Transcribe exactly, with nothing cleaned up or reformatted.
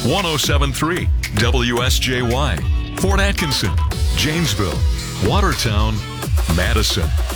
one oh seven point three W S J Y, Fort Atkinson, Janesville, Watertown, Madison.